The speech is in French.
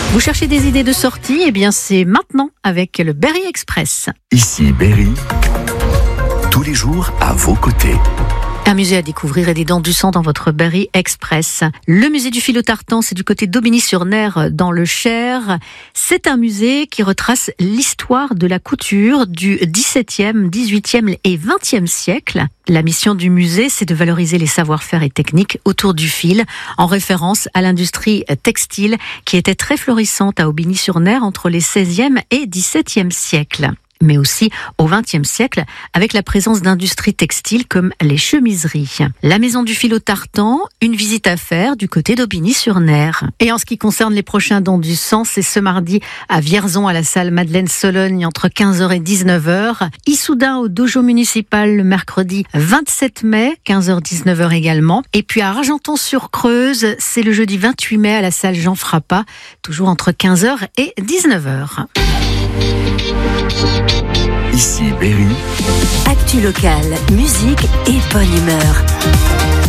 Vous cherchez des idées de sortie? Eh bien, c'est maintenant avec le Berry Express. Ici Berry, tous les jours à vos côtés. Un musée à découvrir et des dents du sang dans votre Berry Express. Le musée du fil au tartan, c'est du côté d'Aubigny-sur-Ner dans le Cher. C'est un musée qui retrace l'histoire de la couture du XVIIe, XVIIIe et XXe siècle. La mission du musée, c'est de valoriser les savoir-faire et techniques autour du fil, en référence à l'industrie textile qui était très florissante à Aubigny-sur-Ner entre les XVIe et XVIIe siècles, mais aussi au XXe siècle, avec la présence d'industries textiles comme les chemiseries. La maison du fil au tartan, une visite à faire du côté d'Aubigny-sur-Ner. Et en ce qui concerne les prochains dons du sang, c'est ce mardi à Vierzon, à la salle Madeleine-Sologne, entre 15h et 19h. Issoudun au dojo municipal le mercredi 27 mai, 15h-19h également. Et puis à Argenton-sur-Creuse, c'est le jeudi 28 mai à la salle Jean Frappat, toujours entre 15h et 19h. Ici Berry. Actu locale, musique et bonne humeur.